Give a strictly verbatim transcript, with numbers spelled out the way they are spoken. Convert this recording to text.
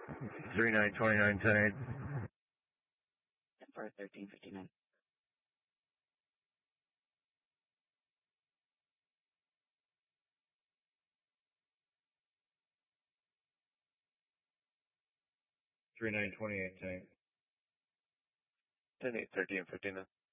three nine twenty-nine ten eight. For thirteen fifty-nine. three nine twenty-eight ten eight. ten eight, thirteen fifty-nine.